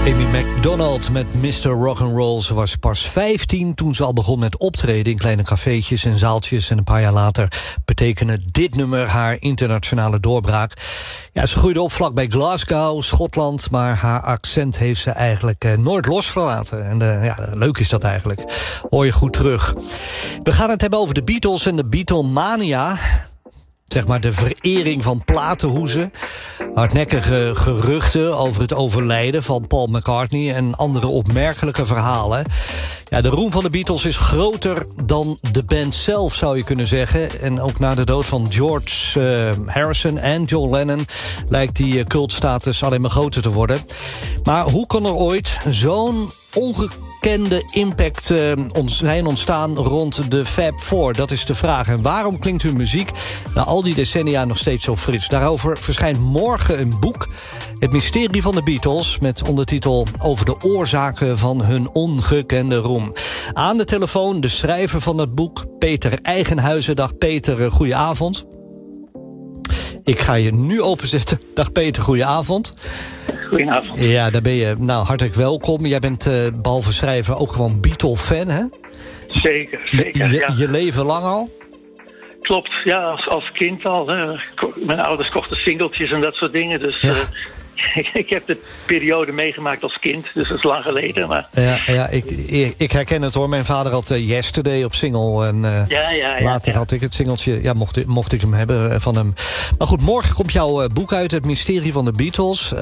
Amy Macdonald met Mr. Rock'n'Roll. Ze was pas 15 toen ze al begon met optreden in kleine cafeetjes en zaaltjes. En een paar jaar later betekende dit nummer haar internationale doorbraak. Ja, ze groeide op vlak bij Glasgow, Schotland. Maar haar accent heeft ze eigenlijk nooit losgelaten. En leuk is dat eigenlijk. Hoor je goed terug. We gaan het hebben over de Beatles en de Beatlemania. Zeg maar de verering van platenhoezen. Hardnekkige geruchten over het overlijden van Paul McCartney en andere opmerkelijke verhalen. Ja, de roem van de Beatles is groter dan de band zelf, zou je kunnen zeggen. En ook na de dood van George Harrison en John Lennon lijkt die cultstatus alleen maar groter te worden. Maar hoe kan er ooit zo'n ongekende impact zijn ontstaan rond de Fab Four? Dat is de vraag. En waarom klinkt hun muziek na al die decennia nog steeds zo fris? Daarover verschijnt morgen een boek, Het Mysterie van de Beatles, met ondertitel Over de oorzaken van hun ongekende roem. Aan de telefoon de schrijver van het boek, Peter Eigenhuizen. Dag Peter, goedenavond. Ik ga je nu openzetten. Dag Peter, goedenavond. Goedenavond. Ja, daar ben je. Nou, hartelijk welkom. Jij bent behalve schrijver ook gewoon Beatle-fan, hè? Zeker. Je leven lang al? Klopt, ja, als kind al. Hè. Mijn ouders kochten singeltjes en dat soort dingen. Dus ja. Ik heb de periode meegemaakt als kind. Dus dat is lang geleden. Maar... Ja, ik herken het hoor. Mijn vader had Yesterday op single. En later had ik het singeltje. Ja, mocht ik hem hebben van hem. Maar goed, morgen komt jouw boek uit. Het Mysterie van de Beatles.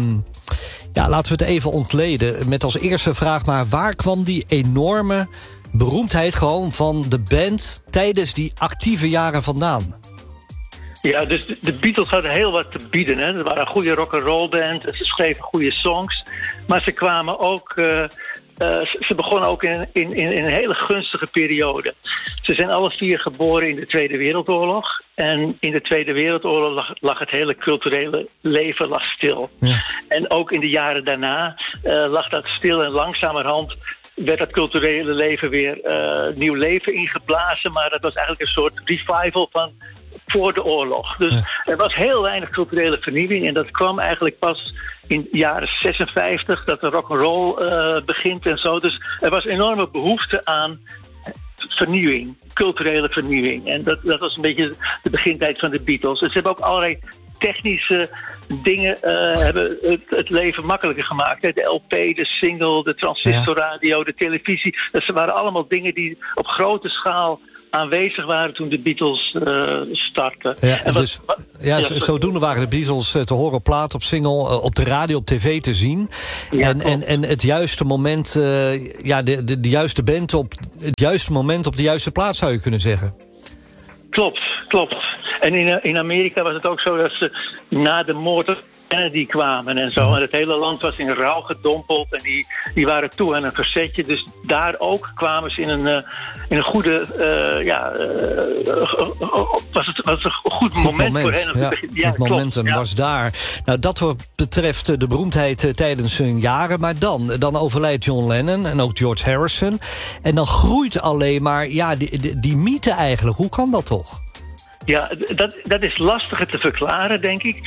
Laten we het even ontleden. Met als eerste vraag maar, waar kwam die enorme beroemdheid gewoon van de band tijdens die actieve jaren vandaan? Ja, dus de Beatles hadden heel wat te bieden. Hè. Ze waren een goede rock'n'roll band. Ze schreven goede songs. Maar ze kwamen ook... ze begonnen ook in een hele gunstige periode. Ze zijn alle vier geboren in de Tweede Wereldoorlog. En in de Tweede Wereldoorlog lag het hele culturele leven stil. Ja. En ook in de jaren daarna lag dat stil en langzamerhand werd dat culturele leven weer nieuw leven ingeblazen. Maar dat was eigenlijk een soort revival van voor de oorlog. Dus er was heel weinig culturele vernieuwing. En dat kwam eigenlijk pas in de jaren 56, dat de rock'n'roll begint en zo. Dus er was enorme behoefte aan vernieuwing, culturele vernieuwing. En dat was een beetje de begintijd van de Beatles. Dus ze hebben ook allerlei technische dingen hebben het leven makkelijker gemaakt. De LP, de single, de transistorradio, de televisie. Dat waren allemaal dingen die op grote schaal aanwezig waren toen de Beatles startten. Ja, zodoende waren de Beatles te horen op plaat, op single, op de radio, op tv te zien. Ja, en het juiste moment, de juiste band op het juiste moment op de juiste plaats, zou je kunnen zeggen. Klopt. En in Amerika was het ook zo dat ze na de moord op Kennedy kwamen en zo. En het hele land was in rouw gedompeld en die waren toe aan een verzetje. Dus daar ook kwamen ze in een goede... was het een goed moment voor hen. Ja, het momentum was daar. Nou, dat wat betreft de beroemdheid tijdens hun jaren. Maar dan overlijdt John Lennon en ook George Harrison. En dan groeit alleen maar die mythe eigenlijk. Hoe kan dat toch? Ja, dat is lastiger te verklaren, denk ik.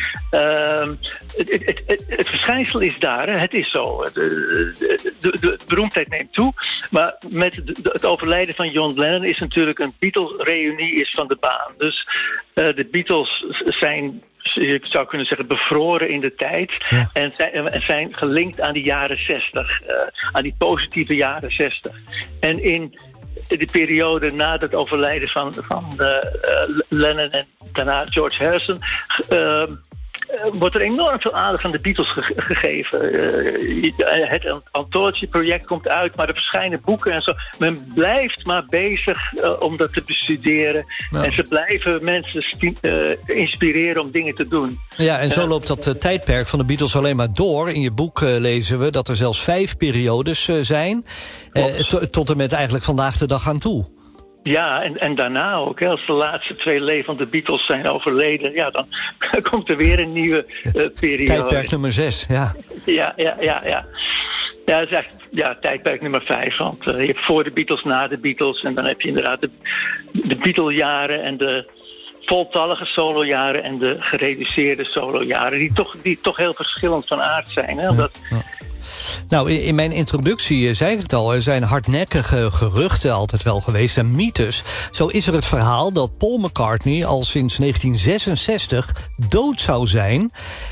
Het verschijnsel is daar, hè. Het is zo. De beroemdheid neemt toe. Maar met het overlijden van John Lennon is natuurlijk een Beatles-reunie is van de baan. Dus de Beatles zijn, je zou kunnen zeggen, bevroren in de tijd. Ja. En zijn gelinkt aan die jaren 60. Aan die positieve jaren 60. En in de periode na het overlijden van Lennon en daarna George Harrison wordt er enorm veel aandacht aan de Beatles gegeven. Het Anthology-project komt uit, maar er verschijnen boeken en zo. Men blijft maar bezig om dat te bestuderen. Nou. En ze blijven mensen inspireren om dingen te doen. Ja, en zo loopt dat tijdperk van de Beatles alleen maar door. In je boek lezen we dat er zelfs 5 periodes zijn. Tot en met eigenlijk vandaag de dag aan toe. Ja, en daarna ook. Hè, als de laatste 2 levende Beatles zijn overleden, ja, dan komt er weer een nieuwe periode. Tijdperk nummer 6, ja. Ja. Ja, dat is echt tijdperk nummer 5. Want je hebt voor de Beatles, na de Beatles. En dan heb je inderdaad de Beatle-jaren en de voltallige solojaren en de gereduceerde solojaren. Die toch heel verschillend van aard zijn. Hè? Omdat Nou, in mijn introductie zei ik het al, er zijn hardnekkige geruchten altijd wel geweest en mythes. Zo is er het verhaal dat Paul McCartney al sinds 1966 dood zou zijn.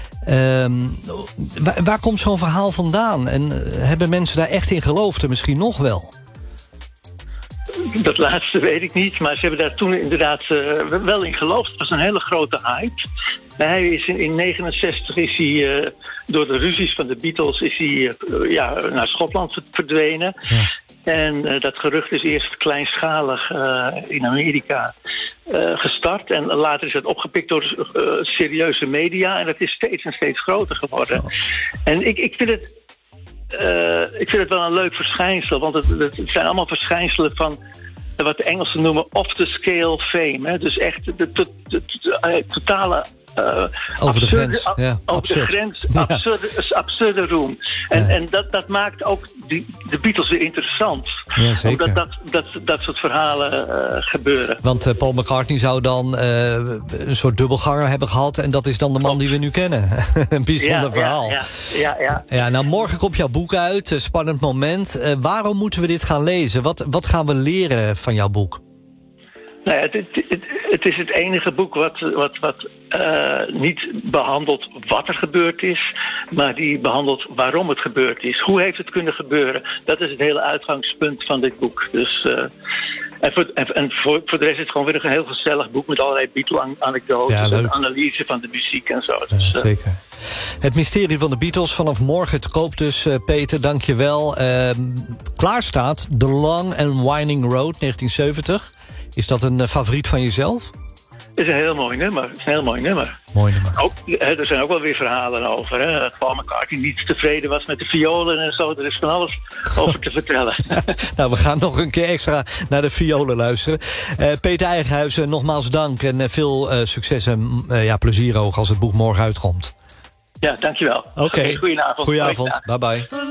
Waar komt zo'n verhaal vandaan? En hebben mensen daar echt in geloofd en misschien nog wel? Dat laatste weet ik niet, maar ze hebben daar toen inderdaad wel in geloofd. Het was een hele grote hype. Hij is in 1969 is hij door de ruzies van de Beatles is hij naar Schotland verdwenen. Ja. En dat gerucht is eerst kleinschalig in Amerika gestart. En later is het opgepikt door serieuze media. En dat is steeds en steeds groter geworden. Oh. En ik vind het wel een leuk verschijnsel. Want het zijn allemaal verschijnselen van wat de Engelsen noemen off-the-scale fame. Hè? Dus echt de totale over de grens. Ja, over de grens. Absurde roem. En dat maakt ook de Beatles weer interessant. Ja, zeker. Omdat dat soort verhalen gebeuren. Want Paul McCartney zou dan een soort dubbelganger hebben gehad. En dat is dan de man die we nu kennen. Een bijzonder verhaal. Ja, nou, morgen komt jouw boek uit. Spannend moment. Waarom moeten we dit gaan lezen? Wat gaan we leren van jouw boek? Nou ja, het is het enige boek wat niet behandelt wat er gebeurd is, maar die behandelt waarom het gebeurd is. Hoe heeft het kunnen gebeuren? Dat is het hele uitgangspunt van dit boek. Dus, voor de rest is het gewoon weer een heel gezellig boek met allerlei Beatle-anekdotes, en analyse van de muziek en zo. Dus, zeker. Het mysterie van de Beatles vanaf morgen te koop dus, Peter, dank je wel. Klaar staat The Long and Winding Road, 1970. Is dat een favoriet van jezelf? Het is een heel mooi nummer. Mooi nummer. Ook, er zijn ook wel weer verhalen over. Hè? Dat Paul McCartney niet tevreden was met de violen en zo. Er is van alles over te vertellen. Nou, we gaan nog een keer extra naar de violen luisteren. Peter Eigenhuizen, nogmaals dank. En veel succes en plezier ook als het boek morgen uitkomt. Ja, dankjewel. Oké. Goedenavond. Goedenavond. Bye bye.